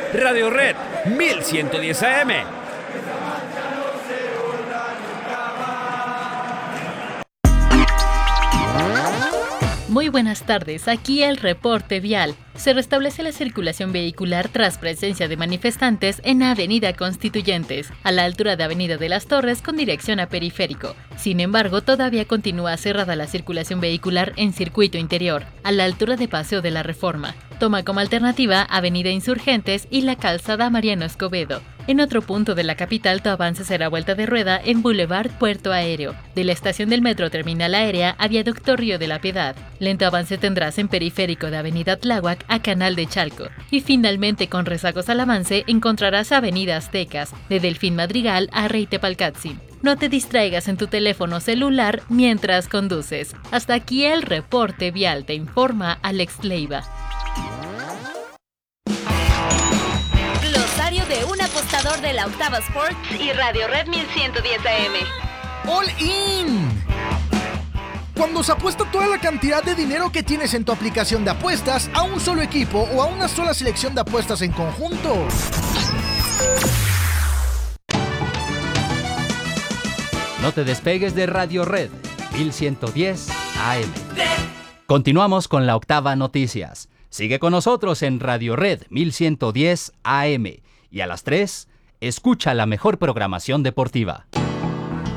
Radio Red 1110 AM. Muy buenas tardes, aquí el reporte vial. Se restablece la circulación vehicular tras presencia de manifestantes en Avenida Constituyentes, a la altura de Avenida de las Torres con dirección a Periférico. Sin embargo, todavía continúa cerrada la circulación vehicular en circuito interior, a la altura de Paseo de la Reforma. Toma como alternativa Avenida Insurgentes y la calzada Mariano Escobedo. En otro punto de la capital, tu avance será vuelta de rueda en Boulevard Puerto Aéreo, de la estación del Metro Terminal Aérea a Viaducto Río de la Piedad. Lento avance tendrás en Periférico de Avenida Tláhuac a Canal de Chalco. Y finalmente, con rezagos al avance, encontrarás Avenida Aztecas, de Delfín Madrigal a Rey Tepalcatzin. No te distraigas en tu teléfono celular mientras conduces. Hasta aquí el reporte vial, te informa Alex Leiva. Glosario de un apostador de la Octava Sports y Radio Red 1110 AM. All in. Cuando se apuesta toda la cantidad de dinero que tienes en tu aplicación de apuestas a un solo equipo o a una sola selección de apuestas en conjunto. No te despegues de Radio Red 1110 AM. Continuamos con la Octava Noticias. Sigue con nosotros en Radio Red 1110 AM y a las 3, escucha la mejor programación deportiva.